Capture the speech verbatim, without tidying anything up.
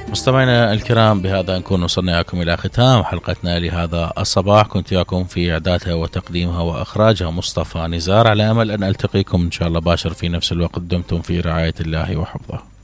مستمعينا الكرام، بهذا نكون وصلنا إياكم إلى ختام حلقتنا لهذا الصباح. كنت إياكم في إعدادها وتقديمها وإخراجها مصطفى نزار، على أمل أن ألتقيكم إن شاء الله باشر في نفس الوقت. دمتم في رعاية الله وحفظه.